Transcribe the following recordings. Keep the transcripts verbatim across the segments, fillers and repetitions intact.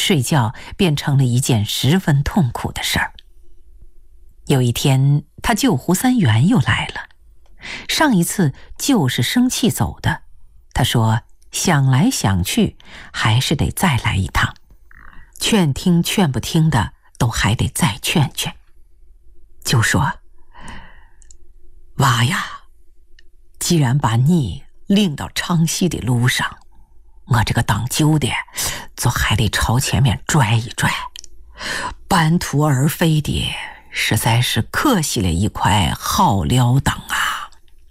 睡觉变成了一件十分痛苦的事儿。有一天，他舅胡三元又来了，上一次就是生气走的。他说想来想去，还是得再来一趟，劝听劝不听的，都还得再劝劝。就说：娃呀，既然把你领到昌西的路上，我这个当舅的就还得朝前面拽一拽，半途而废的实在是可惜了一块好料当啊。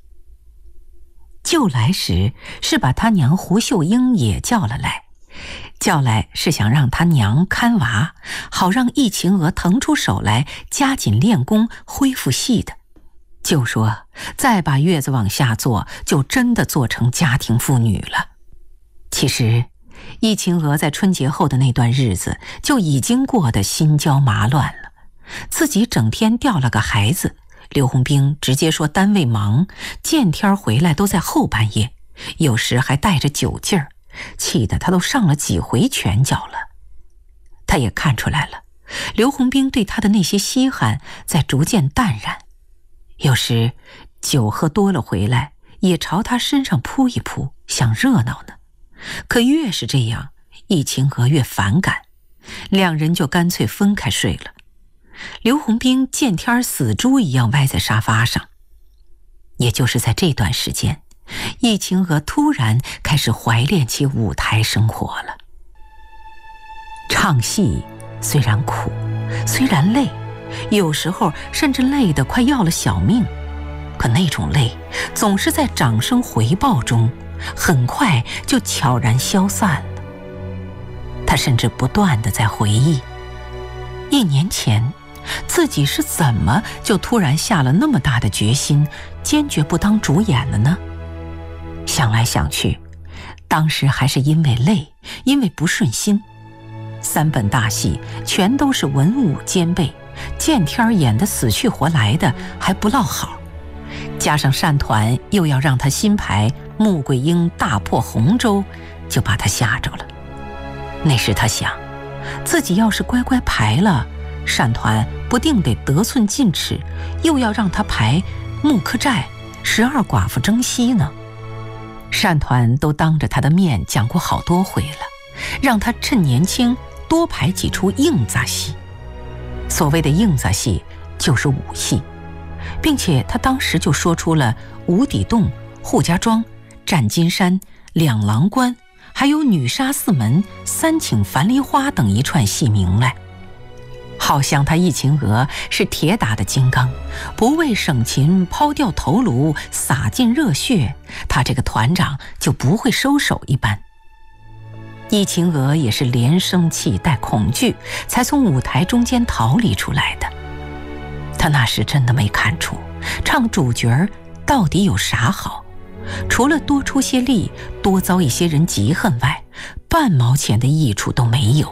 舅来时是把他娘胡秀英也叫了来，叫来是想让他娘看娃，好让易晴娥腾出手来加紧练功恢复戏的。就说再把月子往下做，就真的做成家庭妇女了。其实易晴娥在春节后的那段日子就已经过得心焦麻乱了，自己整天掉了个孩子，刘洪兵直接说单位忙，见天回来都在后半夜，有时还带着酒劲儿，气得他都上了几回拳脚了。他也看出来了，刘洪兵对他的那些稀罕在逐渐淡然，有时酒喝多了回来也朝他身上扑一扑，想热闹呢。可越是这样，易晴娥越反感，两人就干脆分开睡了。刘洪兵见天死猪一样歪在沙发上。也就是在这段时间，易晴娥突然开始怀恋起舞台生活了。唱戏虽然苦，虽然累，有时候甚至累得快要了小命，可那种累总是在掌声回报中很快就悄然消散了。他甚至不断地在回忆，一年前自己是怎么就突然下了那么大的决心，坚决不当主演了呢？想来想去，当时还是因为累，因为不顺心。三本大戏全都是文武兼备，见天演得死去活来的，还不落好。加上单团又要让他新排穆桂英大破洪州，就把他吓着了。那时他想，自己要是乖乖排了，单团不定得得寸进尺，又要让他排穆柯寨、十二寡妇征西呢。单团都当着他的面讲过好多回了，让他趁年轻多排几出硬杂戏。所谓的硬杂戏就是武戏，并且他当时就说出了无底洞、扈家庄、战金山、两郎关，还有女杀四门、三请樊梨花等一串戏名来。好像他易晴娥是铁打的金刚，不为省勤抛掉头颅，洒尽热血，他这个团长就不会收手一般。易晴娥也是连生气带恐惧，才从舞台中间逃离出来的。他那时真的没看出唱主角到底有啥好，除了多出些力，多遭一些人嫉恨外，半毛钱的益处都没有。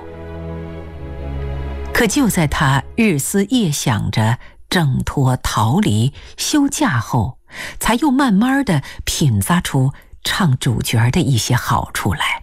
可就在他日思夜想着挣脱逃离休假后，才又慢慢地品咂出唱主角的一些好处来。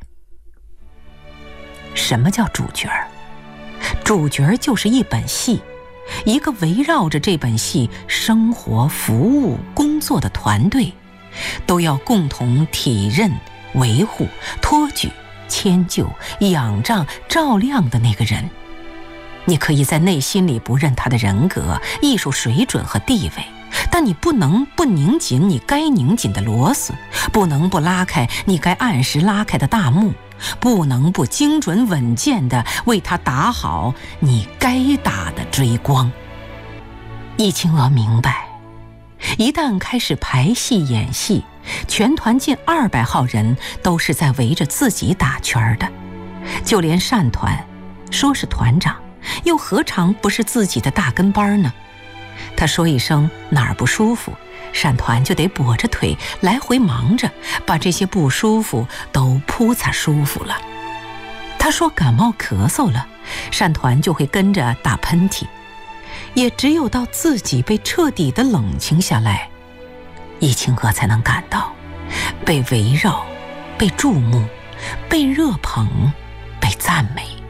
什么叫主角？主角就是一本戏，一个围绕着这本戏生活、服务、工作的团队，都要共同体认、维护、托举、迁就、仰仗、照亮的那个人。你可以在内心里不认他的人格、艺术水准和地位，但你不能不拧紧你该拧紧的螺丝，不能不拉开你该按时拉开的大幕，不能不精准稳健地为他打好你该打的追光。易晴娥明白，一旦开始排戏演戏，全团近二百号人都是在围着自己打圈的，就连单团说是团长，又何尝不是自己的大跟班呢？他说一声哪儿不舒服，单团就得跛着腿来回忙着，把这些不舒服都扑擦舒服了。他说感冒咳嗽了，单团就会跟着打喷嚏。也只有到自己被彻底的冷清下来，易晴娥才能感到被围绕、被注目、被热捧、被赞美。